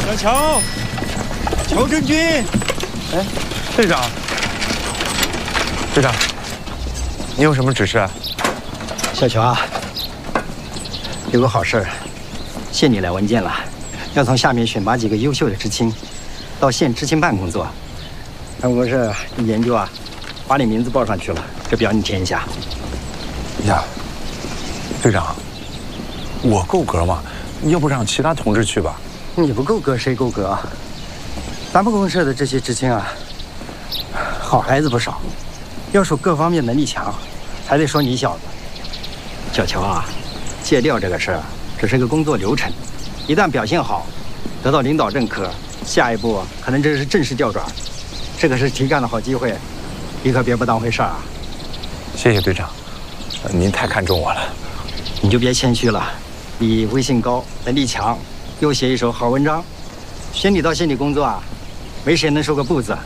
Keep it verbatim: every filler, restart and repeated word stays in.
小乔，乔振军， 哎，队长，队长，你有什么指示啊？ 小乔啊，有个好事儿，县里来文件了，要从下面选拔几个优秀的知青，到县知青办工作。办公室一研究啊，把你名字报上去了，这表你填一下。 呀，队长，我够格吗？要不让其他同志去吧？ 你不够格谁够格啊？咱们公社的这些知青啊，好孩子不少，要说各方面能力强，还得说你小子。小乔啊，借调这个事儿只是个工作流程，一旦表现好，得到领导认可，下一步可能这是正式调转，这个是提干的好机会，你可别不当回事儿啊。 谢谢队长，您太看重我了。 你就别谦虚了，你威信高，能力强，又写一手好文章，选你到县里工作啊，没谁能说个不字。